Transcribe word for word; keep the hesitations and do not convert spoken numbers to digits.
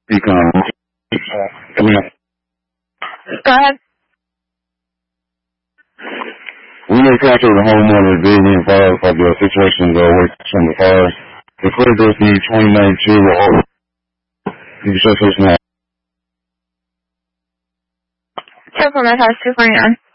Econ. Coming up. Go ahead. We made contact with the homeowner of Vivian Fire for the situation go away from the fire. The clear goes to twenty ninety-two. You can check this now. Careful, that has two forty-nine.